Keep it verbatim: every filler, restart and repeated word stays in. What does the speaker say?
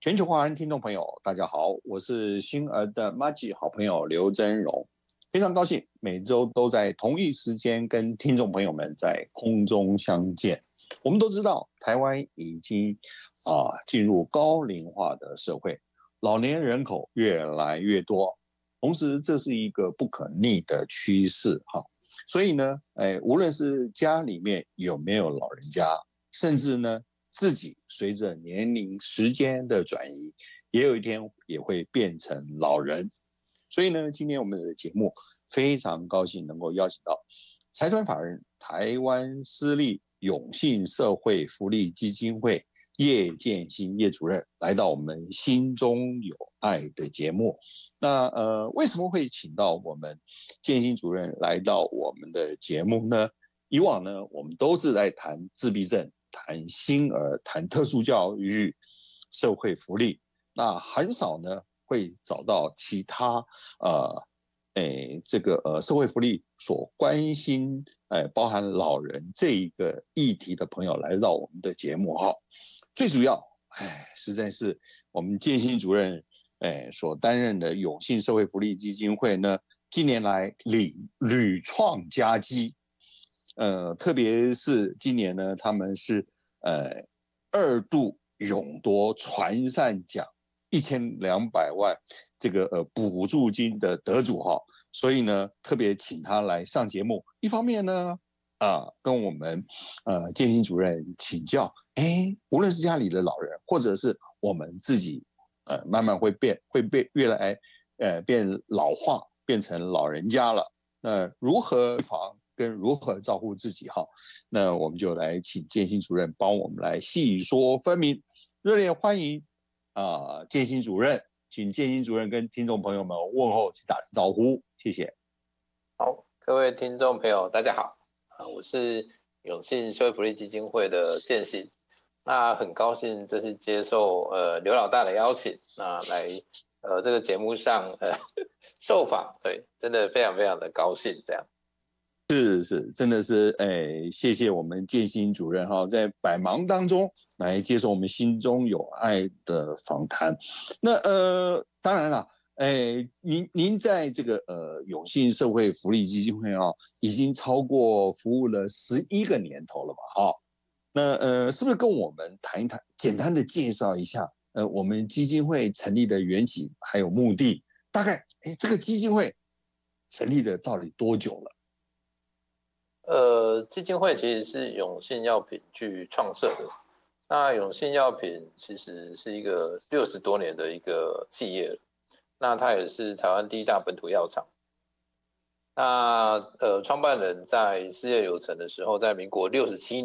全球华人听众朋友，大家好，我是星儿的 Maggie 好朋友刘真荣，非常高兴每周都在同一时间跟听众朋友们在空中相见。我们都知道，台湾已经啊进入高龄化的社会，老年人口越来越多，同时这是一个不可逆的趋势哈。所以呢，哎，无论是家里面有没有老人家，甚至呢自己随着年龄时间的转移，也有一天也会变成老人。所以呢，今天我们的节目非常高兴能够邀请到财团法人台湾私立永信社会福利基金会叶建新叶主任来到我们心中有爱的节目。那呃，为什么会请到我们建新主任来到我们的节目呢？以往呢，我们都是在谈自闭症、谈星儿、谈特殊教育、社会福利，那很少呢会找到其他呃，诶这个呃社会福利所关心，诶包含老人这一个议题的朋友来到我们的节目哈。最主要，哎，实在是我们建新主任，哎所担任的永信社会福利基金会呢，近年来屡屡创佳绩。呃，特别是今年呢，他们是呃二度勇夺传善奖一千两百万这个呃补助金的得主哈，所以呢，特别请他来上节目。一方面呢，啊、呃，跟我们呃建新主任请教，哎，无论是家里的老人，或者是我们自己，呃，慢慢会变，会变越来呃变老化，变成老人家了。那如何预防跟如何照顾自己哈？那我们就来请建新主任帮我们来细说分明。热烈欢迎啊、呃，建新主任，请建新主任跟听众朋友们问候及打声招呼，谢谢。 好，各位听众朋友，大家好，啊，我是永信社会福利基金会的建新。那很高兴这次接受呃刘老大的邀请，那来呃这个节目上呃受访，对，真的非常非常的高兴这样。 是是，真的是，哎，谢谢我们建新主任哈，在百忙当中来接受我们心中有爱的访谈。那呃，当然了，哎，您您在这个呃永信社会福利基金会啊，已经超过服务了十一个年头了吧？哈，那呃，是不是跟我们谈一谈，简单的介绍一下，呃，我们基金会成立的缘起还有目的？大概，哎，这个基金会成立了到底多久了？ 呃，基金会其实是永信药品去创设的。那永信药品其实是一个六十多年的一个企业了，那它也是台湾第一大本土药厂。那呃，创办人在事业有成的时候，在民国六十七